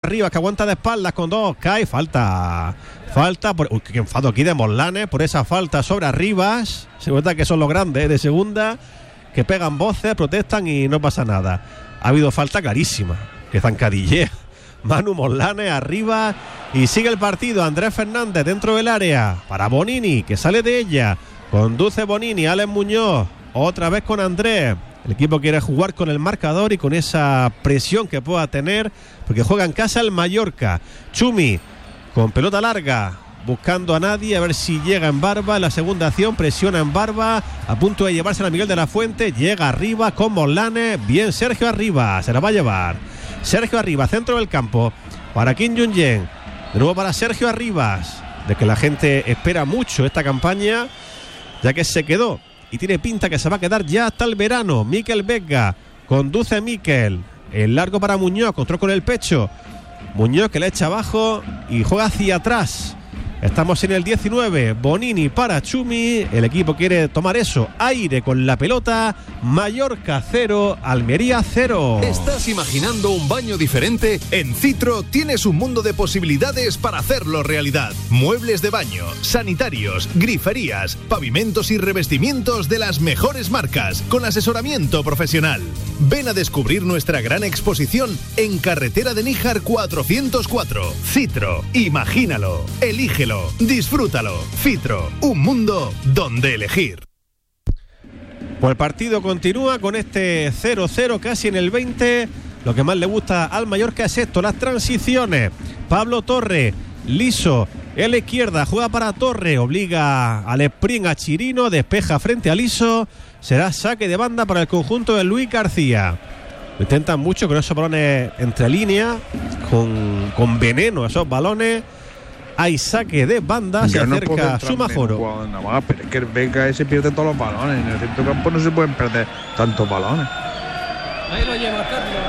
Arribas, que aguanta de espaldas con dos, cae, falta por, qué enfado aquí de Morlanes por esa falta sobre Arribas. Se cuenta que son los grandes de segunda, que pegan voces, protestan y no pasa nada. Ha habido falta clarísima, que zancadillea Manu Morlanes, Arribas, y sigue el partido. Andrés Fernández dentro del área para Bonini, que sale de ella, conduce Bonini, Alex Muñoz otra vez con Andrés. El equipo quiere jugar con el marcador y con esa presión que pueda tener, porque juega en casa el Mallorca. Chumi con pelota larga, buscando a nadie, a ver si llega en Barba. En la segunda acción presiona en Barba, a punto de llevarse a Miguel de la Fuente. Llega Arribas con Morlanes. Bien Sergio Arribas, se la va a llevar Sergio Arribas, centro del campo para Kim Jung-yen. De nuevo para Sergio Arribas, de que la gente espera mucho esta campaña, ya que se quedó y tiene pinta que se va a quedar ya hasta el verano. Mikel Vega, conduce Mikel, el largo para Muñoz, control con el pecho. Muñoz que le echa abajo y juega hacia atrás. Estamos en el 19, Bonini para Chumi. El equipo quiere tomar eso, aire con la pelota. Mallorca 0, Almería 0. ¿Estás imaginando un baño diferente? En Citro tienes un mundo de posibilidades para hacerlo realidad. Muebles de baño, sanitarios, griferías, pavimentos y revestimientos de las mejores marcas, con asesoramiento profesional. Ven a descubrir nuestra gran exposición en Carretera de Níjar 404. Citro, imagínalo, elígelo, disfrútalo. Citro, un mundo donde elegir. Pues el partido continúa con este 0-0 casi en el 20. Lo que más le gusta al Mallorca es esto, las transiciones. Pablo Torre, liso, en la izquierda, juega para Torre, obliga al sprint a Chirino, despeja frente a Liso. Será saque de banda para el conjunto de Luis García. Lo intentan mucho con esos balones entre líneas, con veneno esos balones. Hay saque de banda, se acerca Sumajoro. Pero es que el Vega se pierde todos los balones. En el centro campo no se pueden perder tantos balones. Ahí lo lleva Carlos.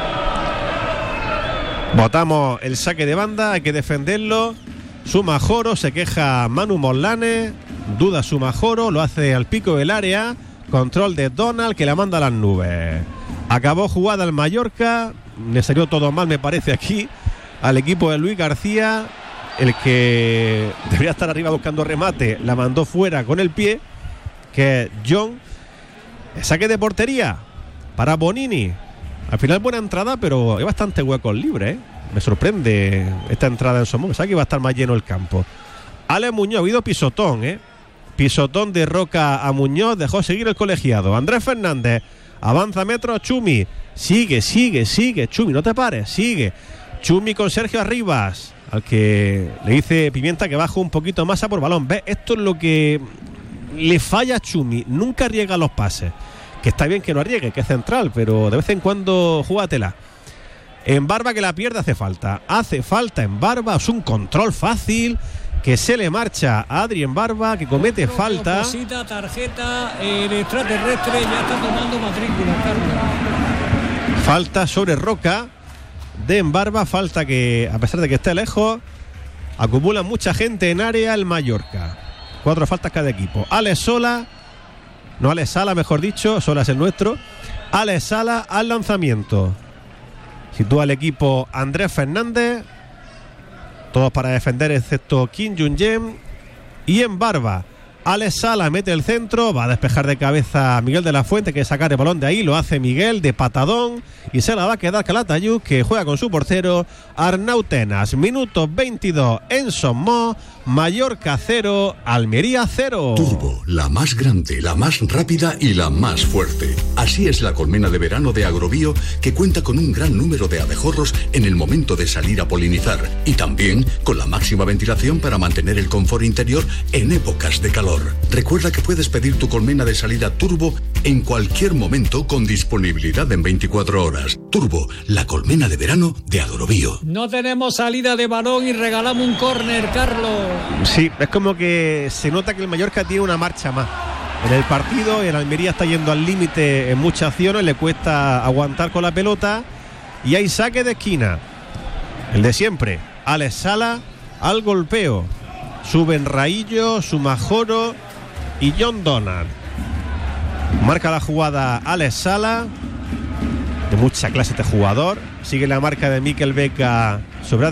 Votamos el saque de banda, hay que defenderlo. Sumajoro, se queja Manu Morlanes, duda Sumajoro, lo hace al pico del área. Control de Donald, que la manda a las nubes. Acabó jugada el Mallorca, le salió todo mal, me parece, aquí al equipo de Luis García. El que debería estar arriba buscando remate, la mandó fuera con el pie, que es John. El saque de portería para Bonini. Al final buena entrada, pero hay bastante huecos libres, ¿eh? Me sorprende esta entrada en Somos. Pensaba que iba a estar más lleno el campo. Alex Muñoz, ha habido pisotón, ¿eh? Pisotón de Roca a Muñoz, dejó seguir el colegiado. Andrés Fernández, avanza metros, Chumi. Sigue, Chumi, no te pares, sigue. Chumi con Sergio Arribas, al que le dice Pimienta que baja un poquito más a por balón. ¿Ves? Esto es lo que le falla a Chumi. Nunca arriesga los pases. Que está bien que no arriesgue, que es central, pero de vez en cuando júgatela. En Barba, que la pierde, hace falta. Hace falta en Barba, es un control fácil, que se le marcha a Adri en Barba, que comete falta. Cosita, tarjeta, el extraterrestre ya está tomando matrícula, Carlos. Falta sobre Roca de en Barba, falta que, a pesar de que esté lejos, acumula mucha gente en área el Mallorca. 4 faltas cada equipo. Alex Sala, mejor dicho, Sola es el nuestro. Alex Sala al lanzamiento. Sitúa el equipo Andrés Fernández, todos para defender excepto Kim Jung-yen. Y en Barba, Alex Sala mete el centro, va a despejar de cabeza a Miguel de la Fuente, que sacar el balón de ahí, lo hace Miguel de patadón y se la va a quedar Calatayud, que juega con su portero Arnau Tenas. Minuto 22 en Somos, Mallorca 0, Almería 0. Turbo, la más grande, la más rápida y la más fuerte. Así es la colmena de verano de Agrobio, que cuenta con un gran número de abejorros en el momento de salir a polinizar y también con la máxima ventilación para mantener el confort interior en épocas de calor. Recuerda que puedes pedir tu colmena de salida Turbo en cualquier momento con disponibilidad en 24 horas. Turbo, la colmena de verano de Agrobio. No tenemos salida de balón y regalamos un córner, Carlos. Sí, es como que se nota que el Mallorca tiene una marcha más en el partido. El Almería está yendo al límite en muchas acciones, le cuesta aguantar con la pelota. Y hay saque de esquina, el de siempre, Alex Sala al golpeo. Suben Raillo, Sumajoro y John Donald. Marca la jugada Alex Sala, de mucha clase este jugador. Sigue la marca de Mikel Vega